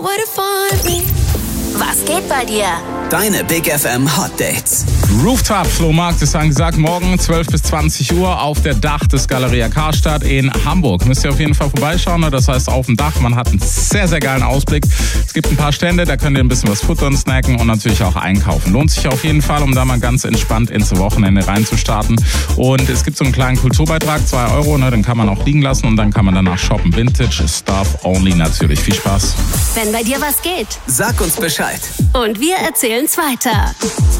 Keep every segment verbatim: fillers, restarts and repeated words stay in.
Was geht bei dir? Deine Big F M Hot Dates. Rooftop-Flohmarkt ist angesagt morgen zwölf bis zwanzig Uhr auf der Dach des Galeria Karstadt in Hamburg. Müsst ihr auf jeden Fall vorbeischauen, das heißt auf dem Dach. Man hat einen sehr, sehr geilen Ausblick. Es gibt ein paar Stände, da könnt ihr ein bisschen was futtern, snacken und natürlich auch einkaufen. Lohnt sich auf jeden Fall, um da mal ganz entspannt ins Wochenende reinzustarten. Und es gibt so einen kleinen Kulturbeitrag, zwei Euro, ne, den kann man auch liegen lassen und dann kann man danach shoppen. Vintage Stuff only natürlich. Viel Spaß. Wenn bei dir was geht, Sag uns Bescheid. und wir erzählen's weiter.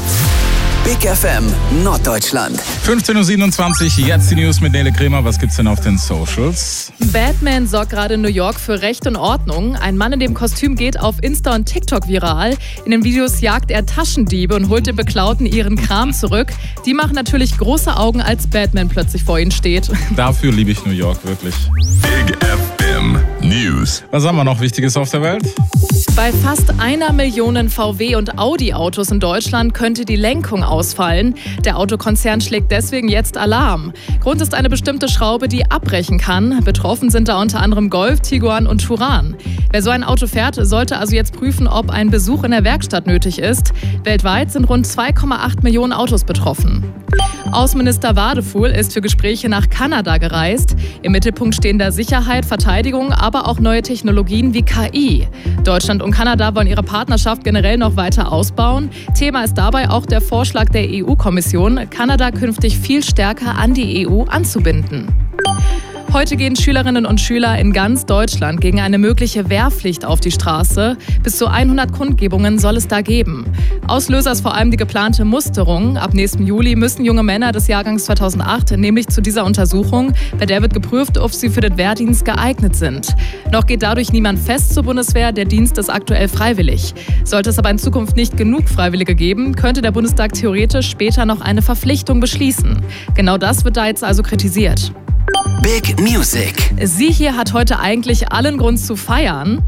Big F M Norddeutschland. fünfzehn Uhr siebenundzwanzig, jetzt die News mit Nele Kremer. Was gibt's denn auf den Socials? Batman sorgt gerade in New York für Recht und Ordnung. Ein Mann in dem Kostüm geht auf Insta und TikTok viral. In den Videos jagt er Taschendiebe und holt den Beklauten ihren Kram zurück. Die machen natürlich große Augen, als Batman plötzlich vor ihnen steht. Dafür liebe ich New York, wirklich. Big F M News. Was haben wir noch Wichtiges auf der Welt? Bei fast einer Million V W- und Audi-Autos in Deutschland könnte die Lenkung ausfallen. Der Autokonzern schlägt deswegen jetzt Alarm. Grund ist eine bestimmte Schraube, die abbrechen kann. Betroffen sind da unter anderem Golf, Tiguan und Touran. Wer so ein Auto fährt, sollte also jetzt prüfen, ob ein Besuch in der Werkstatt nötig ist. Weltweit sind rund zwei Komma acht Millionen Autos betroffen. Außenminister Wadefuhl ist für Gespräche nach Kanada gereist. Im Mittelpunkt stehen da Sicherheit, Verteidigung, aber auch neue Technologien wie K I. Deutschland und Kanada wollen ihre Partnerschaft generell noch weiter ausbauen. Thema ist dabei auch der Vorschlag der E U-Kommission, Kanada künftig viel stärker an die E U anzubinden. Heute gehen Schülerinnen und Schüler in ganz Deutschland gegen eine mögliche Wehrpflicht auf die Straße. Bis zu hundert Kundgebungen soll es da geben. Auslöser ist vor allem die geplante Musterung. Ab nächsten Juli müssen junge Männer des Jahrgangs zweitausendacht nämlich zu dieser Untersuchung. Bei der wird geprüft, ob sie für den Wehrdienst geeignet sind. Noch geht dadurch niemand fest zur Bundeswehr. Der Dienst ist aktuell freiwillig. Sollte es aber in Zukunft nicht genug Freiwillige geben, könnte der Bundestag theoretisch später noch eine Verpflichtung beschließen. Genau das wird da jetzt also kritisiert. Big Music. Sie hier hat heute eigentlich allen Grund zu feiern.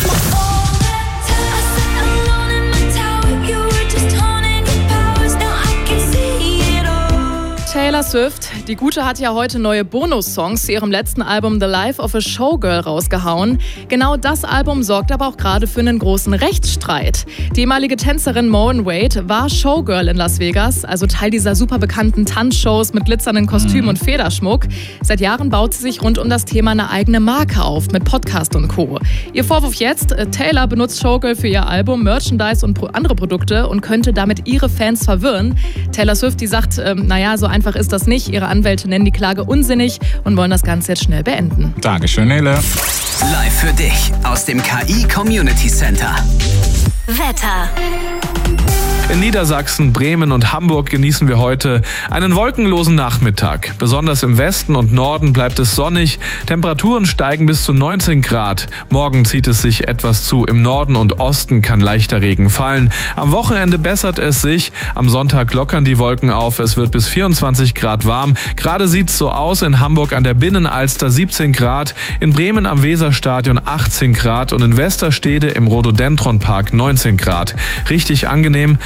Taylor Swift, die Gute hat ja heute neue Bonus-Songs zu ihrem letzten Album The Life of a Showgirl rausgehauen. Genau das Album sorgt aber auch gerade für einen großen Rechtsstreit. Die ehemalige Tänzerin Moen Wade war Showgirl in Las Vegas, also Teil dieser super bekannten Tanzshows mit glitzernden Kostümen und Federschmuck. Seit Jahren baut sie sich rund um das Thema eine eigene Marke auf, mit Podcast und Co. Ihr Vorwurf jetzt, Taylor benutzt Showgirl für ihr Album, Merchandise und andere Produkte und könnte damit ihre Fans verwirren. Taylor Swift, die sagt, ähm, naja, so einfach ist das nicht. Ihre Anwälte nennen die Klage unsinnig und wollen das Ganze jetzt schnell beenden. Dankeschön, Nele. Live für dich aus dem K I Community Center. Wetter. In Niedersachsen, Bremen und Hamburg genießen wir heute einen wolkenlosen Nachmittag. Besonders im Westen und Norden bleibt es sonnig. Temperaturen steigen bis zu neunzehn Grad. Morgen zieht es sich etwas zu. Im Norden und Osten kann leichter Regen fallen. Am Wochenende bessert es sich. Am Sonntag lockern die Wolken auf. Es wird bis vierundzwanzig Grad warm. Gerade sieht es so aus. In Hamburg an der Binnenalster siebzehn Grad. In Bremen am Weserstadion achtzehn Grad. Und in Westerstede im Rhododendronpark neunzehn Grad. Richtig angenehm.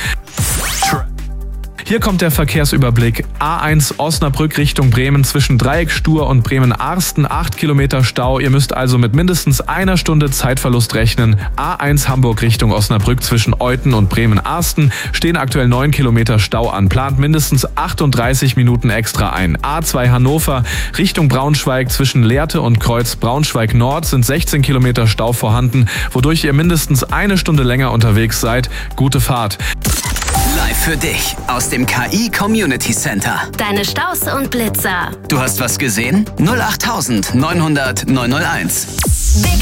Hier kommt der Verkehrsüberblick. A eins Osnabrück Richtung Bremen zwischen Dreieckstuhr und Bremen-Arsten, acht Kilometer Stau. Ihr müsst also mit mindestens einer Stunde Zeitverlust rechnen. A eins Hamburg Richtung Osnabrück zwischen Euten und Bremen-Arsten stehen aktuell neun Kilometer Stau an. Plant mindestens achtunddreißig Minuten extra ein. A zwei Hannover Richtung Braunschweig zwischen Lehrte und Kreuz Braunschweig Nord sind sechzehn Kilometer Stau vorhanden, wodurch ihr mindestens eine Stunde länger unterwegs seid. Gute Fahrt. Live für dich aus dem K I Community Center. Deine Staus und Blitzer. Du hast was gesehen? null acht neun null null neun null eins.